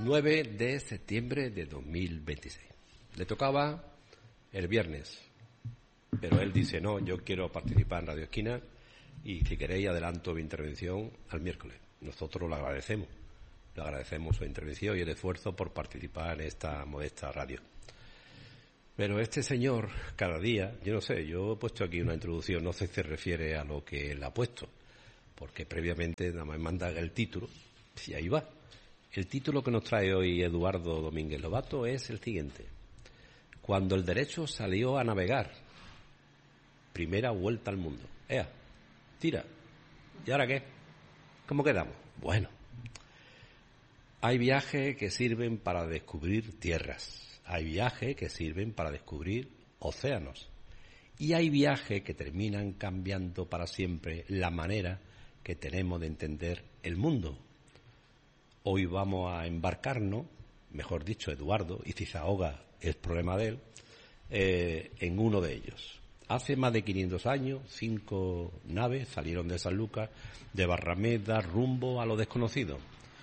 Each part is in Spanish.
9 de septiembre de 2026. Le tocaba el viernes, pero él dice, no, yo quiero participar en Radio Esquina y si queréis adelanto mi intervención al miércoles. Nosotros le agradecemos su intervención y el esfuerzo por participar en esta modesta radio. Pero este señor, cada día, yo no sé, yo he puesto aquí una introducción, no sé si se refiere a lo que él ha puesto, porque previamente nada más manda el título, y ahí va. El título que nos trae hoy Eduardo Domínguez Lobato es el siguiente: Cuando el derecho salió a navegar, primera vuelta al mundo. ¡Ea! Tira. ¿Y ahora qué? ¿Cómo quedamos? Bueno, hay viajes que sirven para descubrir tierras. Hay viajes que sirven para descubrir océanos. Y hay viajes que terminan cambiando para siempre la manera que tenemos de entender el mundo. Hoy vamos a embarcarnos, mejor dicho, Eduardo, y si se ahoga es problema de él, en uno de ellos. Hace más de 500 años, 5 naves salieron de Sanlúcar, de Barrameda, rumbo a lo desconocido.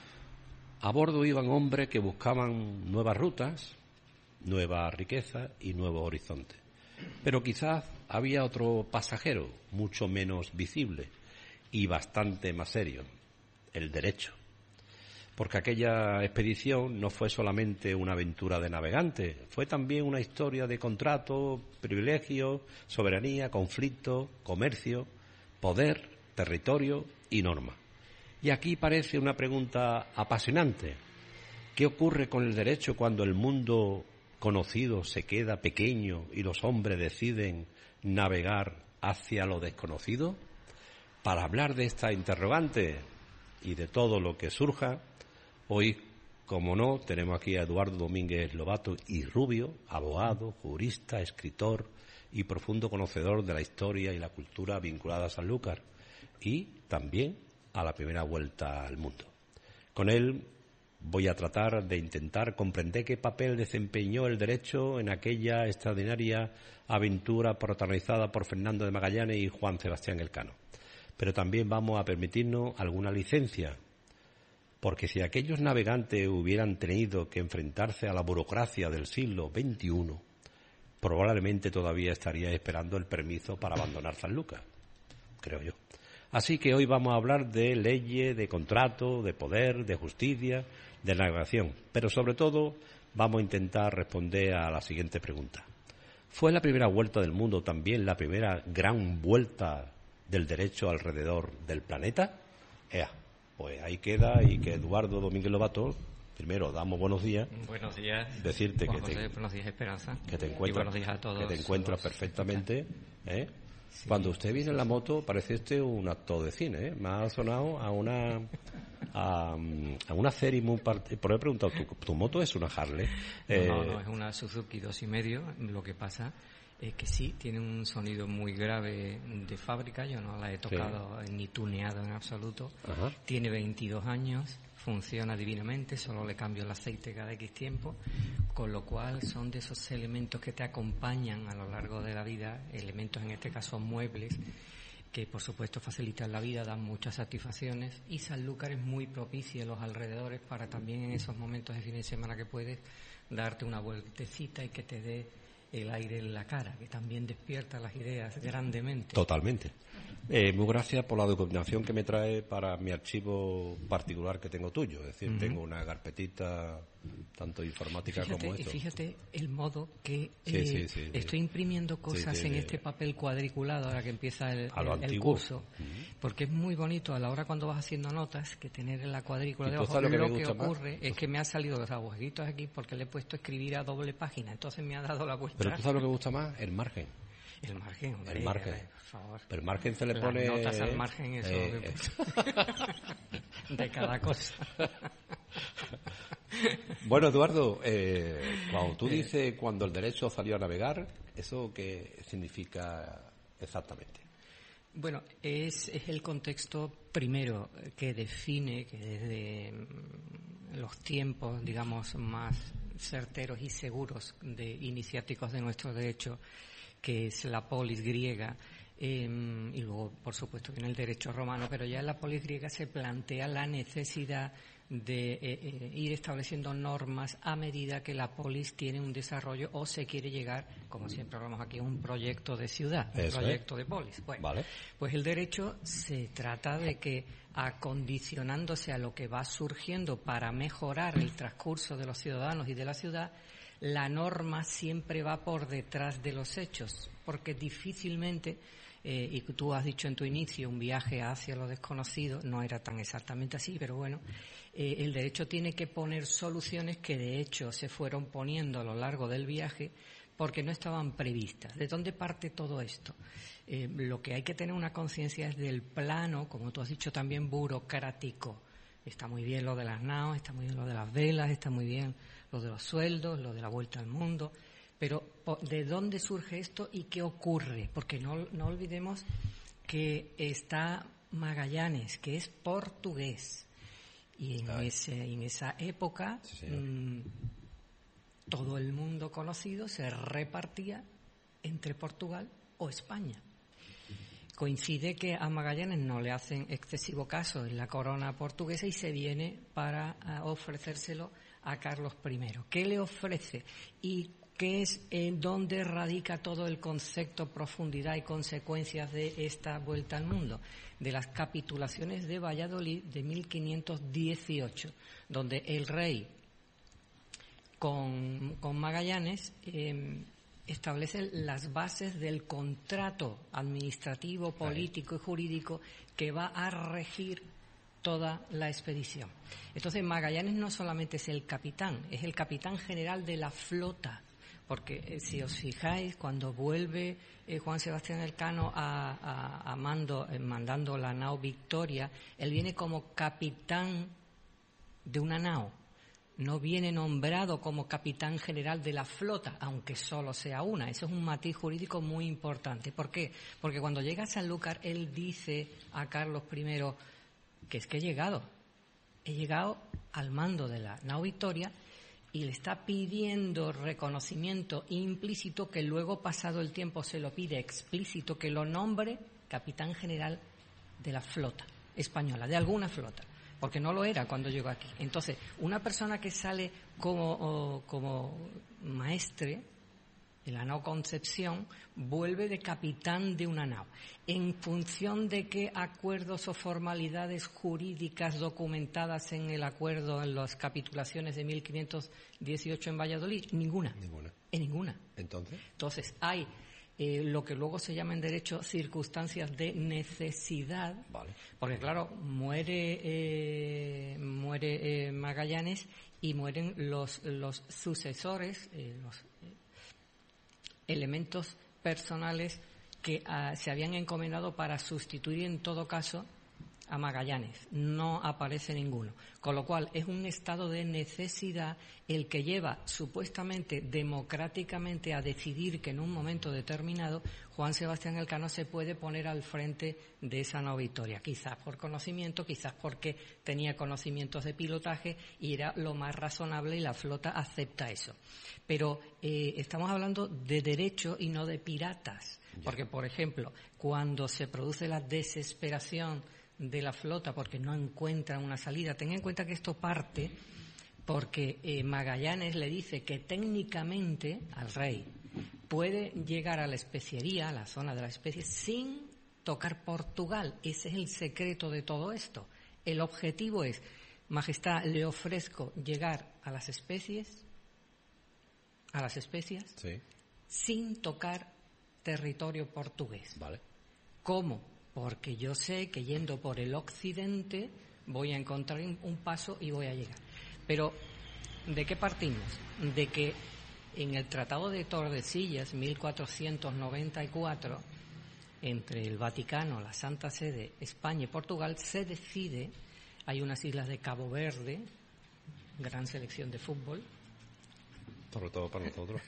A bordo iban hombres que buscaban nuevas rutas, nuevas riquezas y nuevos horizontes. Pero quizás había otro pasajero, mucho menos visible y bastante más serio: el derecho. Porque aquella expedición no fue solamente una aventura de navegantes, fue también una historia de contratos, privilegios, soberanía, conflicto, comercio, poder, territorio y norma. Y aquí parece una pregunta apasionante. ¿Qué ocurre con el derecho cuando el mundo conocido se queda pequeño y los hombres deciden navegar hacia lo desconocido? Para hablar de esta interrogante y de todo lo que surja, hoy, como no, tenemos aquí a Eduardo Domínguez Lobato y Rubio, abogado, jurista, escritor y profundo conocedor de la historia y la cultura vinculada a Sanlúcar y también a la primera vuelta al mundo. Con él voy a tratar de intentar comprender qué papel desempeñó el derecho en aquella extraordinaria aventura protagonizada por Fernando de Magallanes y Juan Sebastián Elcano. Pero también vamos a permitirnos alguna licencia, porque si aquellos navegantes hubieran tenido que enfrentarse a la burocracia del siglo XXI, probablemente todavía estaría esperando el permiso para abandonar Sanlúcar, creo yo. Así que hoy vamos a hablar de leyes, de contrato, de poder, de justicia, de navegación. Pero sobre todo vamos a intentar responder a la siguiente pregunta. ¿Fue la primera vuelta del mundo también la primera gran vuelta del derecho alrededor del planeta? Pues ahí queda, y que Eduardo Domínguez Lobato, primero damos buenos días. Buenos días. Decirte Juan José, buenos días, Esperanza. Que te encuentras, y buenos días a todos. Que te encuentras perfectamente, ¿eh? Sí. Cuando usted viene en la moto parece un actor de cine, ¿eh? Me ha sonado a una serie muy por he preguntado, ¿tu moto es una Harley? No, es una Suzuki 2,5. Lo que pasa es que sí, tiene un sonido muy grave de fábrica. Yo no la he tocado ni tuneado en absoluto. Ajá. Tiene 22 años. Funciona divinamente, solo le cambio el aceite cada X tiempo, con lo cual son de esos elementos que te acompañan a lo largo de la vida, elementos en este caso muebles, que por supuesto facilitan la vida, dan muchas satisfacciones, y Sanlúcar es muy propicio en los alrededores para también en esos momentos de fin de semana que puedes darte una vueltecita y que te dé el aire en la cara, que también despierta las ideas grandemente. Totalmente. Muy gracias por la documentación que me trae para mi archivo particular que tengo tuyo. Es decir, tengo una carpetita tanto informática como esto. Fíjate el modo que estoy imprimiendo cosas en este papel cuadriculado ahora que empieza el curso, porque es muy bonito a la hora cuando vas haciendo notas que tener en la cuadrícula de abajo. Lo que ocurre es que me han salido los agujeros aquí porque le he puesto escribir a doble página, entonces me ha dado la vuelta. Pero tú sabes lo que me gusta más, el margen. El margen, hombre, el margen. Por favor. Pero el margen se le las pone notas al margen, eso de cada cosa. Bueno, Eduardo, cuando tú dices cuando el derecho salió a navegar, ¿eso qué significa exactamente? Bueno, es el contexto primero que define que desde los tiempos, digamos, más certeros y seguros de iniciáticos de nuestro derecho, que es la polis griega, y luego, por supuesto, viene el derecho romano, pero ya en la polis griega se plantea la necesidad de ir estableciendo normas a medida que la polis tiene un desarrollo o se quiere llegar, como siempre hablamos aquí, a un proyecto de ciudad, un proyecto de polis. Bueno, vale. Pues el derecho se trata de que, acondicionándose a lo que va surgiendo para mejorar el transcurso de los ciudadanos y de la ciudad, la norma siempre va por detrás de los hechos, porque difícilmente, y tú has dicho en tu inicio, un viaje hacia lo desconocido, no era tan exactamente así, pero bueno, el derecho tiene que poner soluciones que de hecho se fueron poniendo a lo largo del viaje porque no estaban previstas. ¿De dónde parte todo esto? Lo que hay que tener una conciencia es del plano, como tú has dicho también, burocrático. Está muy bien lo de las naos, está muy bien lo de las velas, está muy bien lo de los sueldos, lo de la vuelta al mundo, pero ¿de dónde surge esto y qué ocurre? Porque no olvidemos que está Magallanes, que es portugués, y en esa época todo el mundo conocido se repartía entre Portugal o España. Coincide que a Magallanes no le hacen excesivo caso en la corona portuguesa y se viene para ofrecérselo a Carlos I. ¿Qué le ofrece? ¿Y qué es dónde radica todo el concepto, profundidad y consecuencias de esta vuelta al mundo? De las capitulaciones de Valladolid de 1518, donde el rey con Magallanes establece las bases del contrato administrativo, político y jurídico que va a regir toda la expedición. Entonces Magallanes no solamente es el capitán, es el capitán general de la flota, porque si os fijáis, cuando vuelve Juan Sebastián Elcano mandando la nao Victoria, él viene como capitán de una nao. No viene nombrado como capitán general de la flota, aunque solo sea una. Eso es un matiz jurídico muy importante. ¿Por qué? Porque cuando llega a Sanlúcar, él dice a Carlos I que es que he llegado al mando de la nao Victoria y le está pidiendo reconocimiento implícito, que luego, pasado el tiempo, se lo pide explícito, que lo nombre capitán general de la flota española, de alguna flota, porque no lo era cuando llegó aquí. Entonces, una persona que sale como maestre en la nao Concepción vuelve de capitán de una nao. ¿En función de qué acuerdos o formalidades jurídicas documentadas en el acuerdo, en las capitulaciones de 1518 en Valladolid? Ninguna. En ninguna. Entonces hay lo que luego se llama en derecho circunstancias de necesidad, vale. Porque claro, muere Magallanes y mueren los sucesores, los elementos personales que se habían encomendado para sustituir en todo caso a Magallanes. No aparece ninguno. Con lo cual es un estado de necesidad el que lleva supuestamente democráticamente a decidir que en un momento determinado Juan Sebastián Elcano se puede poner al frente de esa nao Victoria. Quizás por conocimiento, quizás porque tenía conocimientos de pilotaje y era lo más razonable y la flota acepta eso. Pero estamos hablando de derecho y no de piratas. Porque, por ejemplo, cuando se produce la desesperación de la flota porque no encuentran una salida, ten en cuenta que esto parte porque Magallanes le dice que técnicamente al rey puede llegar a la especiería, a la zona de las especies, sin tocar Portugal. Ese es el secreto de todo esto. El objetivo es, Majestad, le ofrezco llegar a las especias, sí, sin tocar territorio portugués. Vale. ¿Cómo? Porque yo sé que yendo por el occidente voy a encontrar un paso y voy a llegar. Pero, ¿de qué partimos? De que en el Tratado de Tordesillas, 1494, entre el Vaticano, la Santa Sede, España y Portugal, se decide, hay unas islas de Cabo Verde, gran selección de fútbol. Sobre todo para nosotros.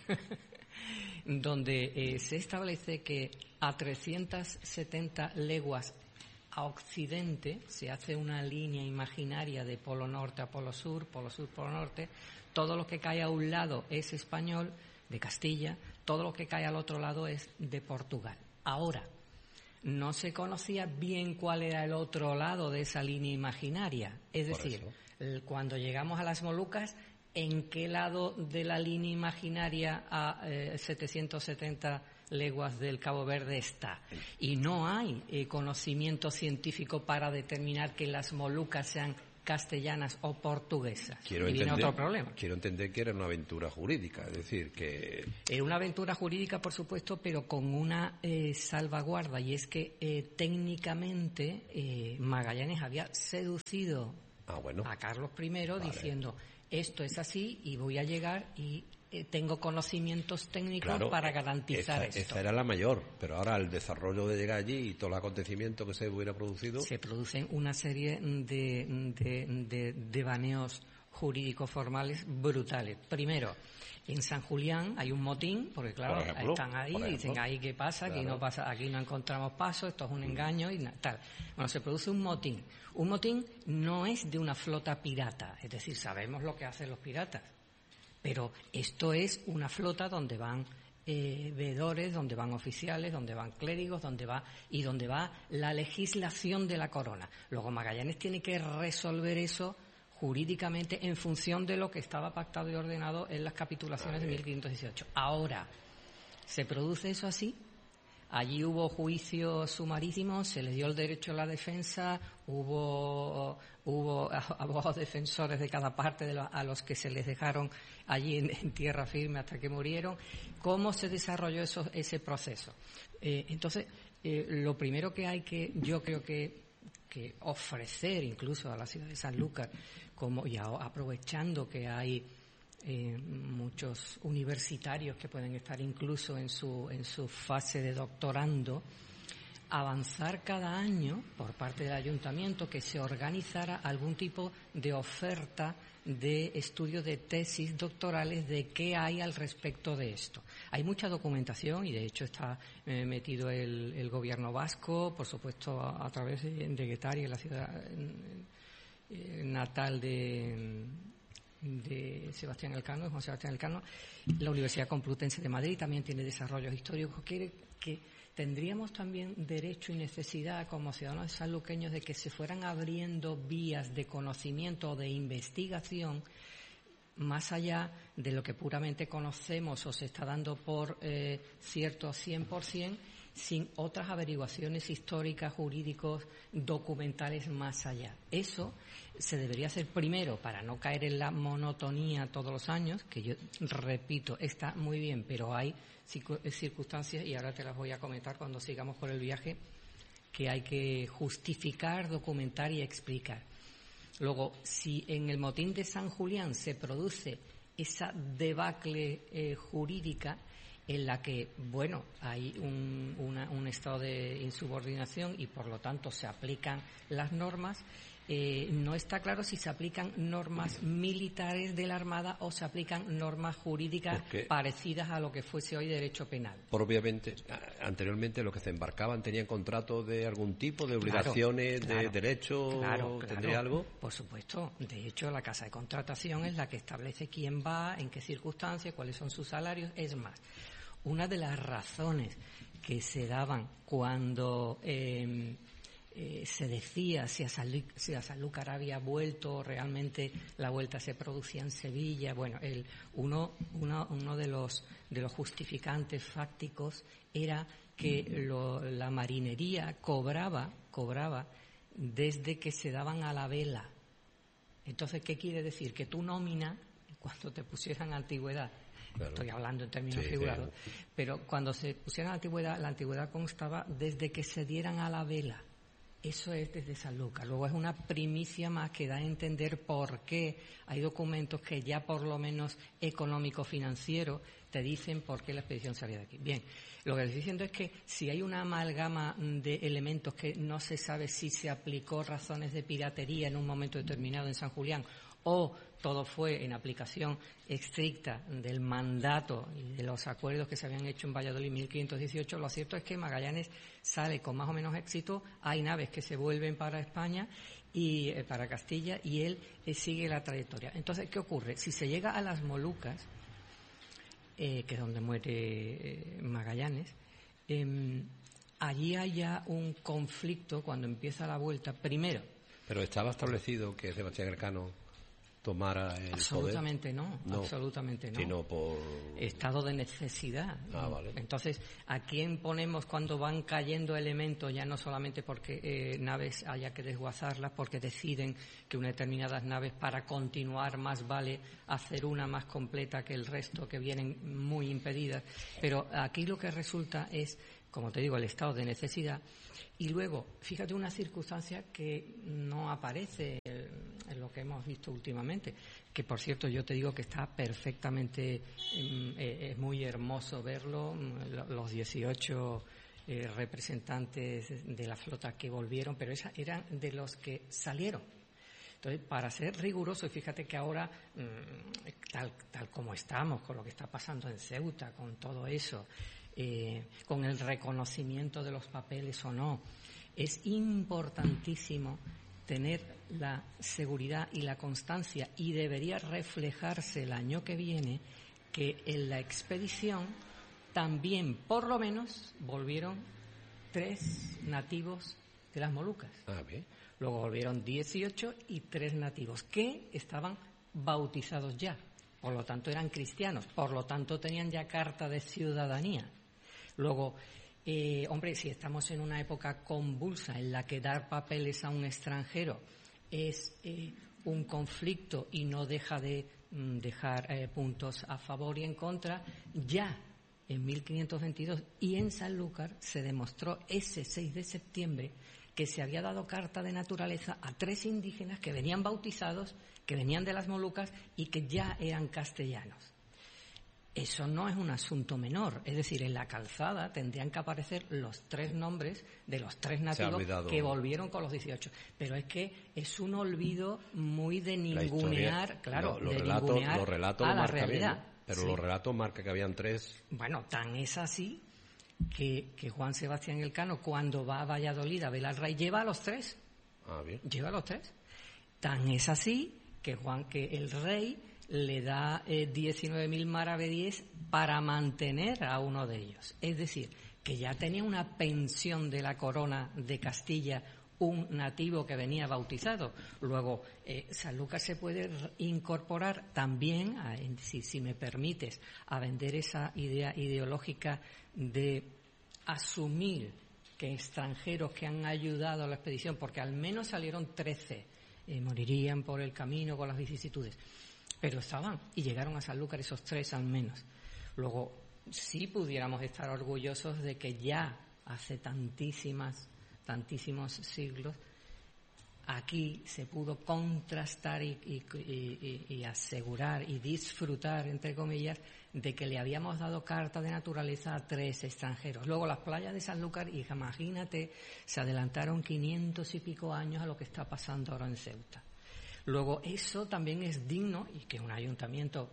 Donde se establece que a 370 leguas a occidente se hace una línea imaginaria de polo norte a polo sur, polo norte. Todo lo que cae a un lado es español, de Castilla, todo lo que cae al otro lado es de Portugal. Ahora, no se conocía bien cuál era el otro lado de esa línea imaginaria. Es decir, Cuando llegamos a las Molucas, ¿en qué lado de la línea imaginaria a 770 leguas del Cabo Verde está? Y no hay conocimiento científico para determinar que las Molucas sean castellanas o portuguesas. Y viene otro problema. Quiero entender que era una aventura jurídica, es decir, que... Era una aventura jurídica, por supuesto, pero con una salvaguarda, y es que técnicamente Magallanes había seducido a Carlos I diciendo, esto es así y voy a llegar y tengo conocimientos técnicos para garantizar esto. Esa era la mayor, pero ahora el desarrollo de llegar allí y todo el acontecimiento que se hubiera producido... Se producen una serie de devaneos jurídicos formales brutales. Primero, en San Julián hay un motín, porque claro, están ahí y dicen, ahí qué pasa, aquí no pasa, aquí no encontramos paso, esto es un engaño y tal. Bueno, se produce un motín. Un motín no es de una flota pirata, es decir, sabemos lo que hacen los piratas. Pero esto es una flota donde van veedores, donde van oficiales, donde van clérigos, donde va la legislación de la corona. Luego Magallanes tiene que resolver eso jurídicamente en función de lo que estaba pactado y ordenado en las capitulaciones de 1518. Ahora, ¿se produce eso así? Allí hubo juicios sumarísimos, se les dio el derecho a la defensa, hubo abogados defensores de cada parte a los que se les dejaron allí en tierra firme hasta que murieron. ¿Cómo se desarrolló ese proceso? Entonces, lo primero que hay yo creo que ofrecer incluso a la ciudad de Sanlúcar, y aprovechando que hay muchos universitarios que pueden estar incluso en su fase de doctorando, avanzar cada año por parte del ayuntamiento que se organizara algún tipo de oferta de estudio de tesis doctorales de qué hay al respecto de esto. Hay mucha documentación y de hecho está metido el gobierno vasco, por supuesto a través de Guetaria, la ciudad natal de Sebastián Elcano, de Juan Sebastián Elcano. La Universidad Complutense de Madrid también tiene desarrollos históricos que tendríamos también derecho y necesidad como ciudadanos sanluqueños de que se fueran abriendo vías de conocimiento o de investigación más allá de lo que puramente conocemos o se está dando por cierto 100%, sin otras averiguaciones históricas, jurídicos, documentales más allá. Eso se debería hacer primero para no caer en la monotonía todos los años, que yo repito, está muy bien, pero hay circunstancias, y ahora te las voy a comentar cuando sigamos por el viaje, que hay que justificar, documentar y explicar. Luego, si en el motín de San Julián se produce esa debacle jurídica, en la que, hay un estado de insubordinación y por lo tanto se aplican las normas, no está claro si se aplican normas militares de la Armada o se aplican normas jurídicas parecidas a lo que fuese hoy derecho penal. Propiamente, anteriormente los que se embarcaban tenían contratos de algún tipo, de obligaciones, de derecho, ¿tendría algo? Por supuesto. De hecho, la Casa de Contratación es la que establece quién va, en qué circunstancias, cuáles son sus salarios. Es más, una de las razones que se daban cuando se decía si a Sanlúcar había vuelto, realmente la vuelta se producía en Sevilla. Uno de los justificantes fácticos era que la marinería cobraba desde que se daban a la vela. Entonces, ¿qué quiere decir? Que tu nómina, cuando te pusieran antigüedad, estoy hablando en términos figurados, pero cuando se pusieran la antigüedad constaba desde que se dieran a la vela. Eso es desde Sanlúcar. Luego es una primicia más que da a entender por qué hay documentos que ya por lo menos económico-financiero te dicen por qué la expedición salía de aquí. Bien, lo que estoy diciendo es que si hay una amalgama de elementos que no se sabe si se aplicó razones de piratería en un momento determinado en San Julián o todo fue en aplicación estricta del mandato y de los acuerdos que se habían hecho en Valladolid en 1518, lo cierto es que Magallanes sale con más o menos éxito, hay naves que se vuelven para España y para Castilla y él sigue la trayectoria. Entonces, ¿qué ocurre? Si se llega a las Molucas, que es donde muere Magallanes, allí hay ya un conflicto cuando empieza la vuelta. Primero, pero estaba establecido que Sebastián Elcano tomara el absolutamente poder? No, absolutamente no. Sino por... estado de necesidad. Vale. Entonces, ¿a quién ponemos cuando van cayendo elementos? Ya no solamente porque naves haya que desguazarlas, porque deciden que unas determinadas naves, para continuar, más vale hacer una más completa que el resto, que vienen muy impedidas. Pero aquí lo que resulta es, como te digo, el estado de necesidad. Y luego, fíjate una circunstancia que no aparece en lo que hemos visto últimamente, que por cierto yo te digo que está perfectamente, es muy hermoso verlo, los 18 representantes de la flota que volvieron, pero esas eran de los que salieron. Entonces, para ser riguroso, y fíjate que ahora, tal como estamos, con lo que está pasando en Ceuta, con todo eso, con el reconocimiento de los papeles o no, es importantísimo tener la seguridad y la constancia, y debería reflejarse el año que viene que en la expedición también, por lo menos, volvieron 3 nativos de las Molucas. Bien. Luego volvieron 18 y 3 nativos que estaban bautizados ya, por lo tanto eran cristianos, por lo tanto tenían ya carta de ciudadanía. Luego, hombre, si estamos en una época convulsa en la que dar papeles a un extranjero es un conflicto y no deja de dejar puntos a favor y en contra, ya en 1522 y en Sanlúcar se demostró ese 6 de septiembre que se había dado carta de naturaleza a 3 indígenas que venían bautizados, que venían de las Molucas y que ya eran castellanos. Eso no es un asunto menor, es decir, en la calzada tendrían que aparecer los 3 nombres de los 3 nativos que volvieron con los 18. Pero es que es un olvido muy de ningunear, claro, de ningunear a la realidad. Bien, ¿no? Pero los relatos marcan que habían 3. Bueno, tan es así que Juan Sebastián Elcano, cuando va a Valladolid a ver al rey, lleva a los 3. Bien. Lleva a los 3. Tan es así que el rey le da 19.000 maravedíes para mantener a uno de ellos. Es decir, que ya tenía una pensión de la corona de Castilla un nativo que venía bautizado. Luego, Sanlúcar se puede incorporar también, si me permites, a vender esa idea ideológica de asumir que extranjeros que han ayudado a la expedición, porque al menos salieron 13, morirían por el camino con las vicisitudes, pero estaban y llegaron a Sanlúcar esos 3 al menos. Luego, sí pudiéramos estar orgullosos de que ya hace tantísimos siglos aquí se pudo contrastar y asegurar y disfrutar, entre comillas, de que le habíamos dado carta de naturaleza a 3 extranjeros. Luego las playas de Sanlúcar, y imagínate, se adelantaron 500 y pico años a lo que está pasando ahora en Ceuta. Luego eso también es digno, y que un ayuntamiento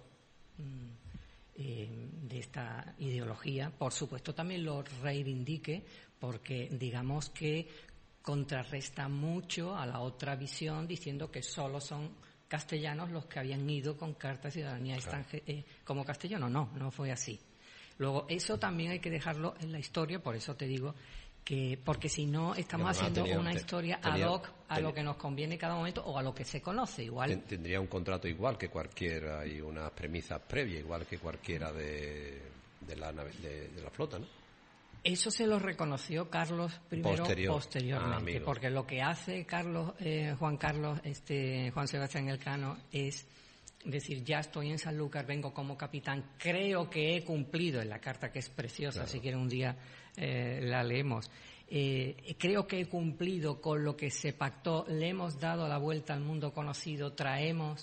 de esta ideología, por supuesto, también lo reivindique, porque digamos que contrarresta mucho a la otra visión diciendo que solo son castellanos los que habían ido con carta de ciudadanía como castellanos. No fue así. Luego, eso también hay que dejarlo en la historia, por eso te digo que, porque si no estamos haciendo una historia ad hoc a lo que nos conviene cada momento o a lo que se conoce. Igual tendría un contrato igual que cualquiera y unas premisas previas igual que cualquiera de la flota, ¿no? Eso se lo reconoció Carlos I posteriormente, porque lo que hace Juan Sebastián Elcano es decir, ya estoy en Sanlúcar, vengo como capitán, creo que he cumplido, en la carta que es preciosa, claro. Si quieren un día la leemos, creo que he cumplido con lo que se pactó, le hemos dado la vuelta al mundo conocido, traemos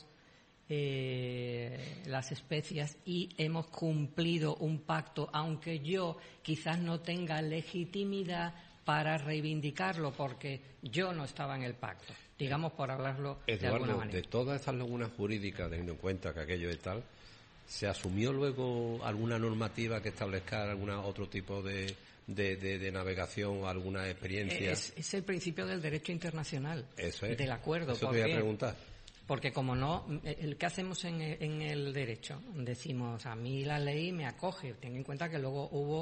las especias y hemos cumplido un pacto, aunque yo quizás no tenga legitimidad para reivindicarlo porque yo no estaba en el pacto, digamos, por hablarlo de alguna manera. De todas estas lagunas jurídicas, teniendo en cuenta que aquello es tal, ¿se asumió luego alguna normativa que establezca algún otro tipo de navegación o alguna experiencia? Es el principio del derecho internacional, eso es, del acuerdo. Eso te voy a preguntar. Porque como no, ¿qué hacemos en el derecho? Decimos, a mí la ley me acoge. Ten en cuenta que luego hubo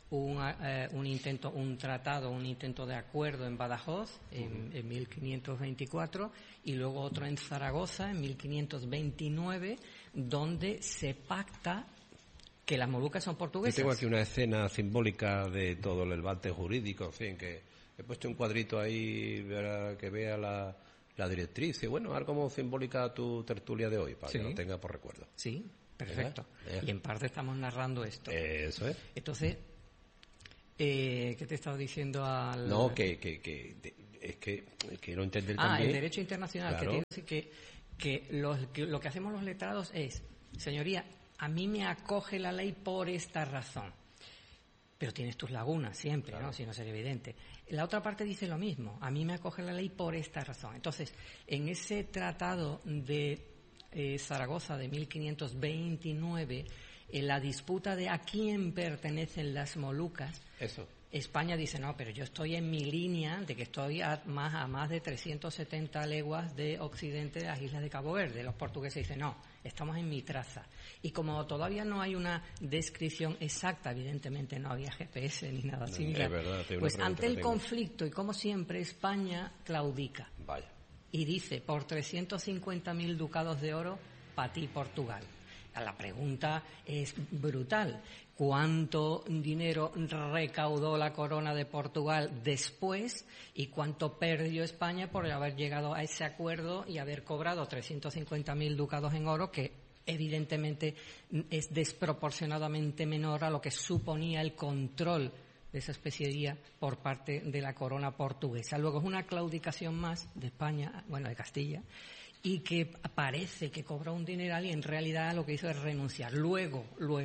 un intento de acuerdo en Badajoz en 1524 y luego otro en Zaragoza en 1529, donde se pacta que las Molucas son portuguesas. Yo tengo aquí una escena simbólica de todo el debate jurídico, en fin, que he puesto un cuadrito ahí para que vea la directriz. Y bueno, algo como simbólica tu tertulia de hoy, para que lo tenga por recuerdo. Sí, perfecto. Y en parte estamos narrando esto. Eso es. Entonces, ¿qué te he estado diciendo al...? No, es que quiero entender también... el derecho internacional. Claro. Que te digo que lo que hacemos los letrados es, señoría, a mí me acoge la ley por esta razón. Pero tienes tus lagunas siempre, claro, ¿no? Si no sería evidente. La otra parte dice lo mismo. A mí me acoge la ley por esta razón. Entonces, en ese tratado de Zaragoza de 1529, en la disputa de a quién pertenecen las Molucas, eso, España dice, no, pero yo estoy en mi línea de que estoy a más de 370 leguas de occidente de las islas de Cabo Verde. Los portugueses dicen, no, estamos en mi traza. Y como todavía no hay una descripción exacta, evidentemente no había GPS ni nada similar, pues ante el conflicto, y como siempre, España claudica. Vaya. Y dice, por 350.000 ducados de oro, para ti, Portugal. La pregunta es brutal. ¿Cuánto dinero recaudó la corona de Portugal después y cuánto perdió España por haber llegado a ese acuerdo y haber cobrado 350.000 ducados en oro, que evidentemente es desproporcionadamente menor a lo que suponía el control de esa especiería por parte de la corona portuguesa? Luego es una claudicación más de España, bueno, de Castilla, y que parece que cobró un dineral y en realidad lo que hizo es renunciar. Luego,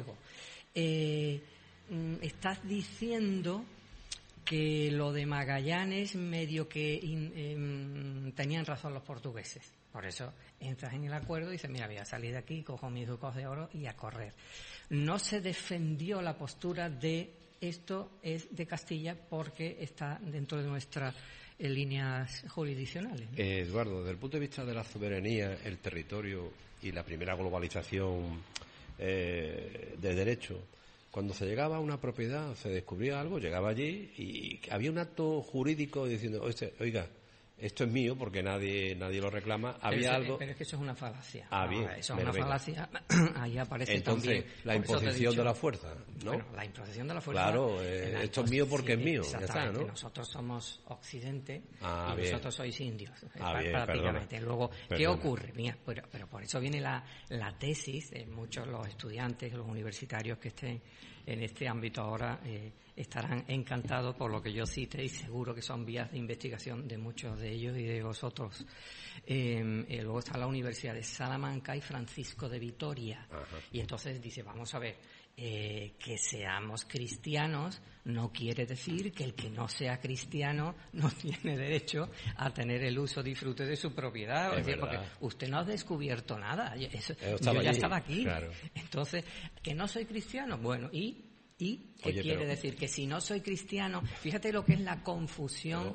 estás diciendo que lo de Magallanes medio que tenían razón los portugueses. Por eso entras en el acuerdo y dices, mira, voy a salir de aquí, cojo mis ducados de oro y a correr. No se defendió la postura de esto es de Castilla porque está dentro de nuestras líneas jurisdiccionales, ¿no? Eduardo, desde el punto de vista de la soberanía, el territorio y la primera globalización de derecho, cuando se llegaba a una propiedad, se descubría algo, llegaba allí y había un acto jurídico diciendo, oiga, esto es mío porque nadie lo reclama. Había algo. Pero es que eso es una falacia. Bien. Eso es una falacia. Ahí aparece entonces, también. La imposición de la fuerza, ¿no? Bueno, la imposición de la fuerza. Claro, esto es mío porque es mío. Ya está, ¿no? Nosotros somos Occidente y bien. vosotros sois indios. Prácticamente. Bien, luego, ¿qué ocurre? Mira, pero por eso viene la tesis de muchos los estudiantes, los universitarios que estén en este ámbito ahora estarán encantados por lo que yo cite y seguro que son vías de investigación de muchos de ellos y de vosotros. Luego está la Universidad de Salamanca y Francisco de Vitoria. Ajá. Y entonces dice, vamos a ver, que seamos cristianos no quiere decir que el que no sea cristiano no tiene derecho a tener el uso, disfrute de su propiedad. Es decir, porque usted no ha descubierto nada. Yo ya estaba aquí. Claro. Entonces, que no soy cristiano, bueno, ¿y qué quiere decir? Que si no soy cristiano, fíjate lo que es la confusión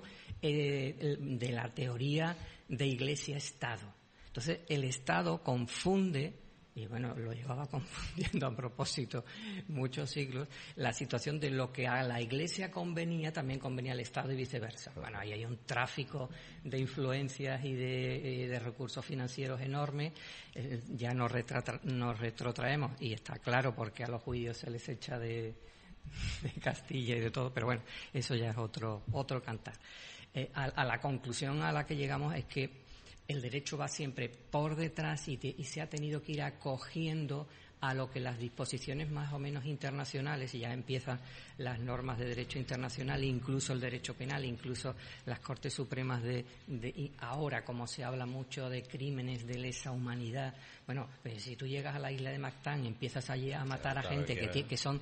de la teoría de Iglesia-Estado. Entonces, el Estado confunde, y bueno, lo llevaba confundiendo a propósito muchos siglos, la situación de lo que a la Iglesia convenía, también convenía al Estado y viceversa. Bueno, ahí hay un tráfico de influencias y de recursos financieros enorme. Ya nos retrotraemos, y está claro porque a los judíos se les echa de Castilla y de todo, pero bueno, eso ya es otro cantar. A la conclusión a la que llegamos es que el derecho va siempre por detrás y se ha tenido que ir acogiendo a lo que las disposiciones más o menos internacionales, y ya empiezan las normas de derecho internacional, incluso el derecho penal, incluso las Cortes Supremas y ahora, como se habla mucho de crímenes de lesa humanidad, bueno, pues si tú llegas a la isla de Mactán y empiezas allí a matar a gente que son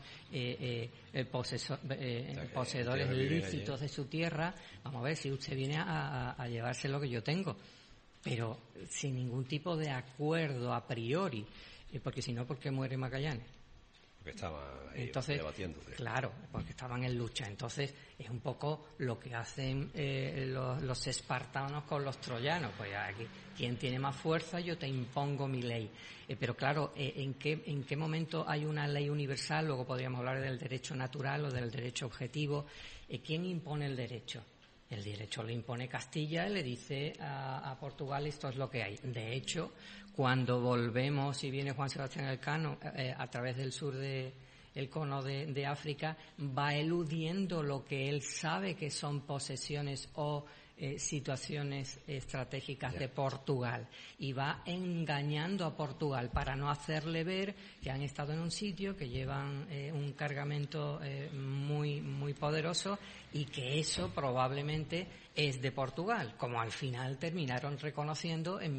poseedores lícitos de su tierra, vamos a ver si usted viene a llevarse lo que yo tengo, pero sin ningún tipo de acuerdo a priori, porque si no, ¿por qué muere Magallanes? Porque estaban ahí debatiéndose. Claro, porque estaban en lucha. Entonces, es un poco lo que hacen los espartanos con los troyanos. Pues aquí, quien tiene más fuerza, yo te impongo mi ley. Pero claro, ¿en qué momento hay una ley universal? Luego podríamos hablar del derecho natural o del derecho objetivo. ¿Quién impone el derecho? El derecho lo impone Castilla y le dice a Portugal, esto es lo que hay. De hecho, cuando volvemos y viene Juan Sebastián Elcano a través del sur el cono de África, va eludiendo lo que él sabe que son posesiones o situaciones estratégicas de Portugal, y va engañando a Portugal para no hacerle ver que han estado en un sitio, que llevan un cargamento muy muy poderoso y que eso probablemente es de Portugal, como al final terminaron reconociendo en